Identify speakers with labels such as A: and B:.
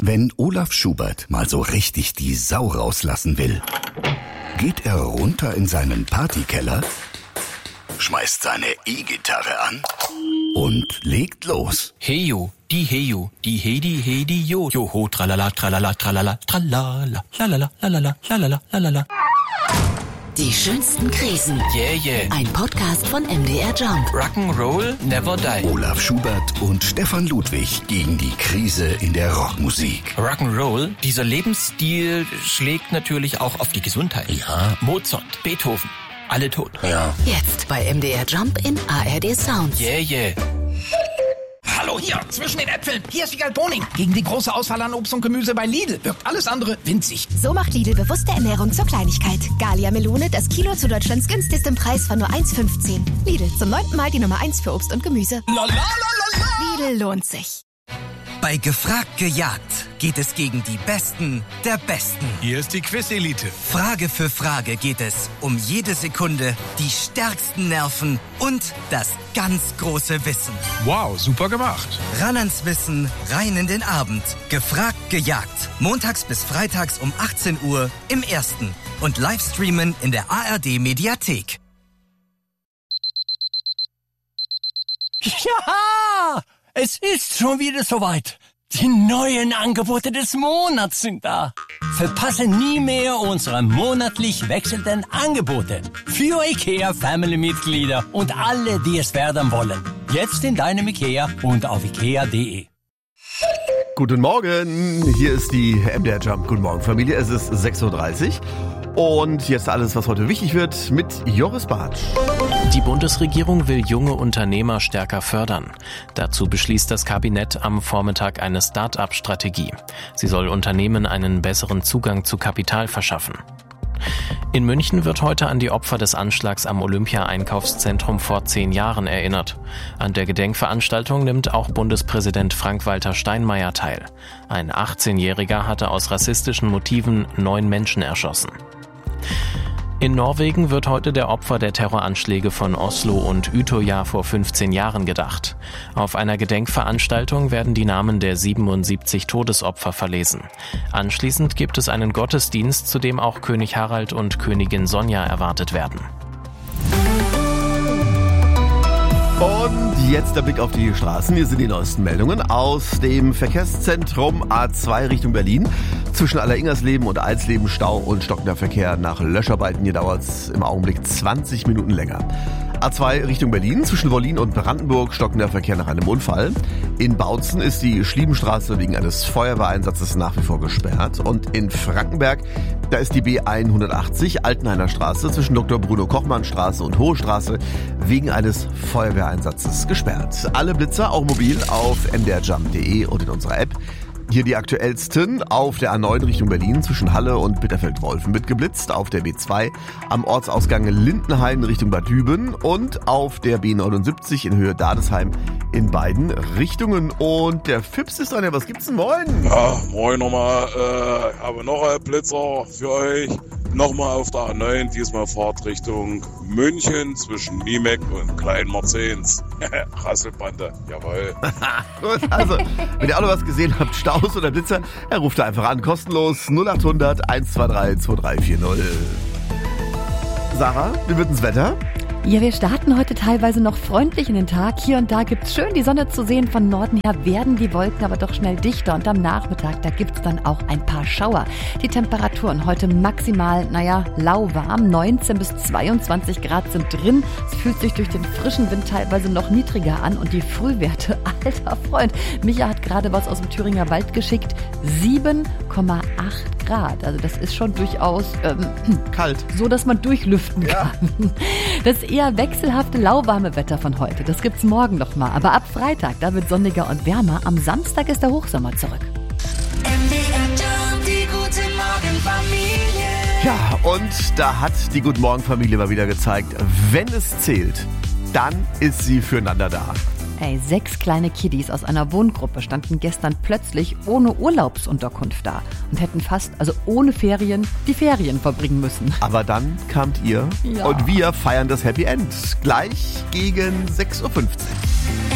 A: Wenn Olaf Schubert mal so richtig die Sau rauslassen will, geht er runter in seinen Partykeller, schmeißt seine E-Gitarre an und legt los.
B: Heyo, die hedi, jo, joho, tralala, tralala, tralala, tralala, lalala, lalala, lalala, lalala.
C: Die schönsten Krisen.
B: Yeah.
C: Ein Podcast von MDR Jump.
B: Rock'n'Roll never die.
A: Olaf Schubert und Stefan Ludwig gegen die Krise in der Rockmusik.
B: Rock'n'Roll, dieser Lebensstil schlägt natürlich auch auf die Gesundheit.
A: Ja.
B: Mozart, Beethoven, alle tot.
A: Ja.
C: Jetzt bei MDR Jump in ARD Sounds.
B: Yeah.
D: Hallo, hier, zwischen den Äpfeln. Hier ist Wiegald Boning. Gegen die große Auswahl an Obst und Gemüse bei Lidl wirkt alles andere winzig.
E: So macht Lidl bewusste Ernährung zur Kleinigkeit. Gallia Melone, das Kilo zu Deutschlands günstigstem Preis von nur 1,15. Lidl, zum 9. Mal die Nummer 1 für Obst und Gemüse. Lidl lohnt sich.
F: Bei Gefragt gejagt geht es gegen die Besten der Besten.
G: Hier ist die Quiz-Elite.
F: Frage für Frage geht es um jede Sekunde, die stärksten Nerven und das ganz große Wissen.
G: Wow, super gemacht.
F: Ran ans Wissen, rein in den Abend. Gefragt gejagt. Montags bis freitags um 18 Uhr im Ersten. Und Livestreamen in der ARD-Mediathek.
H: Ja! Es ist schon wieder soweit. Die neuen Angebote des Monats sind da. Verpasse nie mehr unsere monatlich wechselnden Angebote. Für IKEA-Family-Mitglieder und alle, die es werden wollen. Jetzt in deinem IKEA und auf ikea.de.
I: Guten Morgen, hier ist die MDR Jump. Guten Morgen, Familie. Es ist 6.30 Uhr. Und jetzt alles, was heute wichtig wird, mit Joris Bartsch.
J: Die Bundesregierung will junge Unternehmer stärker fördern. Dazu beschließt das Kabinett am Vormittag eine Start-up-Strategie. Sie soll Unternehmen einen besseren Zugang zu Kapital verschaffen. In München wird heute an die Opfer des Anschlags am Olympia-Einkaufszentrum vor 10 Jahren erinnert. An der Gedenkveranstaltung nimmt auch Bundespräsident Frank-Walter Steinmeier teil. Ein 18-Jähriger hatte aus rassistischen Motiven 9 Menschen erschossen. In Norwegen wird heute der Opfer der Terroranschläge von Oslo und Utøya vor 15 Jahren gedacht. Auf einer Gedenkveranstaltung werden die Namen der 77 Todesopfer verlesen. Anschließend gibt es einen Gottesdienst, zu dem auch König Harald und Königin Sonja erwartet werden.
I: Und jetzt der Blick auf die Straßen. Hier sind die neuesten Meldungen aus dem Verkehrszentrum A2 Richtung Berlin. Zwischen Alleringersleben und Alsleben Stau und stockender Verkehr nach Löscharbeiten. Hier dauert es im Augenblick 20 Minuten länger. A2 Richtung Berlin, zwischen Wollin und Brandenburg stockender Verkehr nach einem Unfall. In Bautzen ist die Schliebenstraße wegen eines Feuerwehreinsatzes nach wie vor gesperrt. Und in Frankenberg, da ist die B180 Altenhainer Straße zwischen Dr. Bruno Kochmann Straße und Hohe Straße wegen eines Feuerwehreinsatzes gesperrt. Alle Blitzer auch mobil auf mdrjump.de und in unserer App. Hier die aktuellsten: auf der A9 Richtung Berlin zwischen Halle und Bitterfeld-Wolfen wird geblitzt, auf der B2 am Ortsausgang Lindenhain Richtung Bad Düben und auf der B79 in Höhe Dadesheim in beiden Richtungen. Und der Fips ist dran. Ja, was gibt's denn morgen?
K: Ja, moin nochmal. Aber noch ein Blitzer für euch. Nochmal auf der A9, diesmal Fahrtrichtung München zwischen Niemek und Kleinmarzens. Rasselbande, jawohl.
I: Gut, also, wenn ihr auch noch was gesehen habt, Staus oder Blitzer, ruft da einfach an, kostenlos 0800 123 2340. Sarah, wie wird das Wetter?
L: Ja, wir starten heute teilweise noch freundlich in den Tag. Hier und da gibt's schön die Sonne zu sehen. Von Norden her werden die Wolken aber doch schnell dichter. Und am Nachmittag, da gibt's dann auch ein paar Schauer. Die Temperaturen heute maximal, lauwarm. 19 bis 22 Grad sind drin. Es fühlt sich durch den frischen Wind teilweise noch niedriger an. Und die Frühwerte, alter Freund, Micha hat gerade was aus dem Thüringer Wald geschickt. 7,8 Grad. Also das ist schon durchaus
I: kalt.
L: So, dass man durchlüften kann. Das eher wechselhafte, lauwarme Wetter von heute, das gibt's morgen noch mal. Aber ab Freitag, da wird sonniger und wärmer. Am Samstag ist der Hochsommer zurück.
C: Die gute Morgenfamilie.
I: Ja, und da hat die Guten Morgen Familie mal wieder gezeigt, wenn es zählt, dann ist sie füreinander da.
L: 6 kleine Kiddies aus einer Wohngruppe standen gestern plötzlich ohne Urlaubsunterkunft da und hätten fast, ohne Ferien, die Ferien verbringen müssen.
I: Aber dann kamt ihr und wir feiern das Happy End. Gleich gegen 6.50 Uhr.